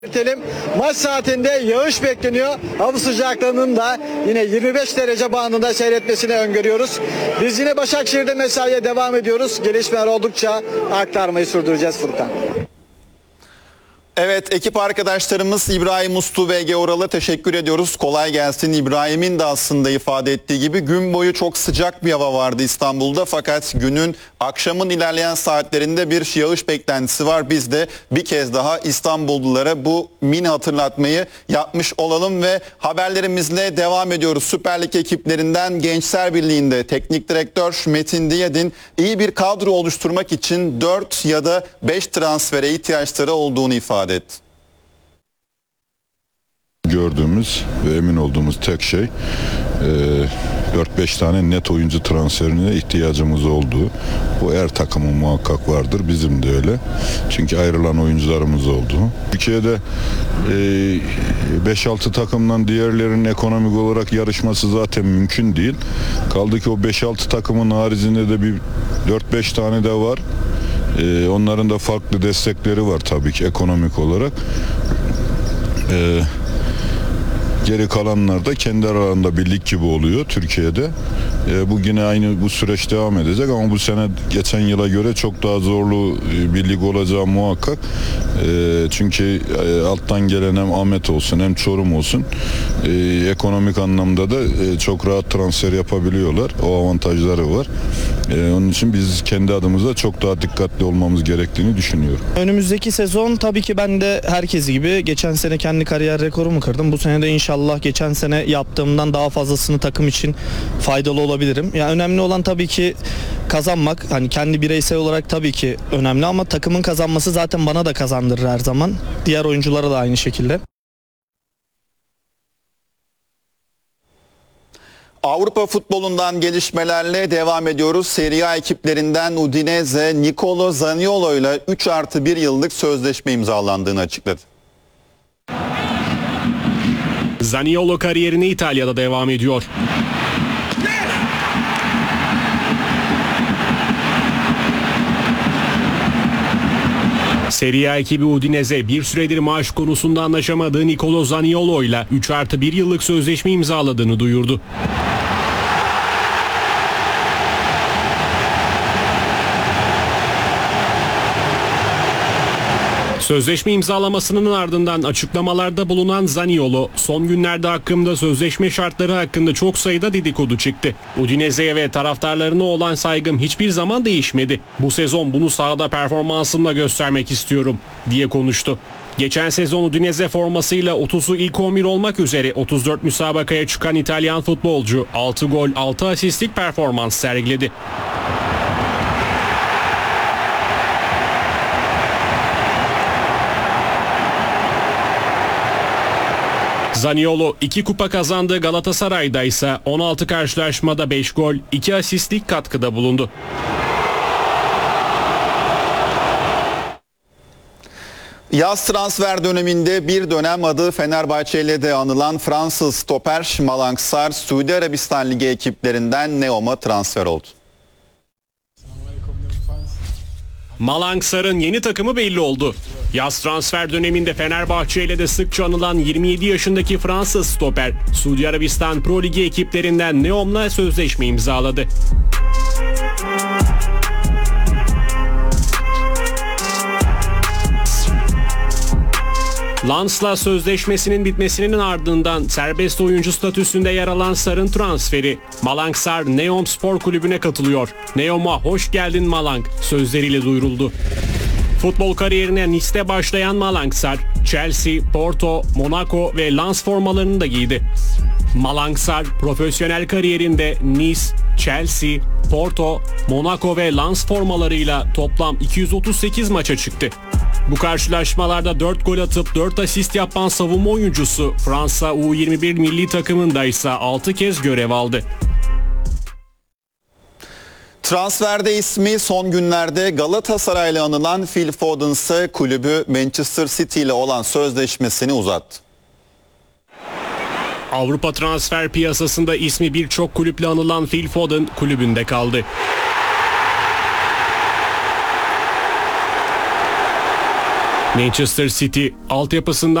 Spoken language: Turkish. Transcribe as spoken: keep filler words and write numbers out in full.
Belirtelim. Maç saatinde yağış bekleniyor. Hava sıcaklığının da yine yirmi beş derece bandında seyretmesini öngörüyoruz. Biz yine Başakşehir'de mesaiye devam ediyoruz. Gelişmeler oldukça aktarmayı sürdüreceğiz Furkan. Evet, ekip arkadaşlarımız İbrahim Uslu ve Ege Oral'a teşekkür ediyoruz. Kolay gelsin. İbrahim'in de aslında ifade ettiği gibi gün boyu çok sıcak bir hava vardı İstanbul'da. Fakat günün akşamın ilerleyen saatlerinde bir yağış beklentisi var. Biz de bir kez daha İstanbullulara bu mini hatırlatmayı yapmış olalım ve haberlerimizle devam ediyoruz. Süper Lig ekiplerinden Gençler Birliği'nde teknik direktör Metin Diyadin iyi bir kadro oluşturmak için dört ya da beş transfere ihtiyaçları olduğunu ifade etti. Gördüğümüz ve emin olduğumuz tek şey dört beş tane net oyuncu transferine ihtiyacımız olduğu. Bu her takımın muhakkak vardır. Bizim de öyle. Çünkü ayrılan oyuncularımız oldu. Türkiye'de beş altı takımdan diğerlerinin ekonomik olarak yarışması zaten mümkün değil. Kaldı ki o beş altı takımın haricinde de bir dört beş tane de var. Ee, onların da farklı destekleri var tabii ki ekonomik olarak. Ee, geri kalanlar da kendi aralarında bir lig gibi oluyor Türkiye'de. Ee, bu yine aynı bu süreç devam edecek ama bu sene geçen yıla göre çok daha zorlu bir lig olacağı muhakkak. Ee, çünkü e, alttan gelen hem Ahmet olsun hem Çorum olsun e, ekonomik anlamda da e, çok rahat transfer yapabiliyorlar. O avantajları var. E, onun için biz kendi adımıza çok daha dikkatli olmamız gerektiğini düşünüyorum. Önümüzdeki sezon tabii ki ben de herkes gibi geçen sene kendi kariyer rekorumu kırdım. Bu sene de inşallah geçen sene yaptığımdan daha fazlasını takım için faydalı olabilirim. Yani önemli olan tabii ki kazanmak. Hani kendi bireysel olarak tabii ki önemli ama takımın kazanması zaten bana da kazandırır her zaman. Diğer oyunculara da aynı şekilde. Avrupa futbolundan gelişmelerle devam ediyoruz. Serie A ekiplerinden Udinese, Nicolo Zaniolo ile üç artı bir yıllık sözleşme imzalandığını açıkladı. Zaniolo kariyerine İtalya'da devam ediyor. Serie A ekibi Udinese bir süredir maaş konusunda anlaşamadığı Nicolo Zaniolo ile üç artı bir yıllık sözleşme imzaladığını duyurdu. Sözleşme imzalamasının ardından açıklamalarda bulunan Zaniolo, son günlerde hakkımda sözleşme şartları hakkında çok sayıda dedikodu çıktı. Udinese'ye ve taraftarlarına olan saygım hiçbir zaman değişmedi. Bu sezon bunu sahada performansımla göstermek istiyorum diye konuştu. Geçen sezon Udinese formasıyla otuzu ilk on bir olmak üzere otuz dört müsabakaya çıkan İtalyan futbolcu altı gol altı asistlik performans sergiledi. Zaniolo iki kupa kazandığı Galatasaray'da ise on altı karşılaşmada beş gol, iki asistlik katkıda bulundu. Yaz transfer döneminde bir dönem adı Fenerbahçe ile de anılan Fransız stoper Malang Sarr, Suudi Arabistan Ligi ekiplerinden Neom'a transfer oldu. Malang Sarr'ın yeni takımı belli oldu. Yaz transfer döneminde Fenerbahçe ile de sıkça anılan yirmi yedi yaşındaki Fransız stoper, Suudi Arabistan Pro Ligi ekiplerinden Neom'la sözleşme imzaladı. Lens'la sözleşmesinin bitmesinin ardından serbest oyuncu statüsünde yer alan Sarr'ın transferi. Malang Sarr Neom Spor Kulübü'ne katılıyor. Neom'a hoş geldin Malang sözleriyle duyuruldu. Futbol kariyerine Nice'te başlayan Malang Sarr, Chelsea, Porto, Monaco ve Lens formalarını da giydi. Malang Sarr profesyonel kariyerinde Nice, Chelsea, Porto, Monaco ve Lens formalarıyla toplam iki yüz otuz sekiz maça çıktı. Bu karşılaşmalarda dört gol atıp dört asist yapan savunma oyuncusu Fransa U yirmi bir milli takımında ise altı kez görev aldı. Transferde ismi son günlerde Galatasaray'la anılan Phil Foden ise kulübü Manchester City ile olan sözleşmesini uzattı. Avrupa transfer piyasasında ismi birçok kulüple anılan Phil Foden kulübünde kaldı. Manchester City altyapısında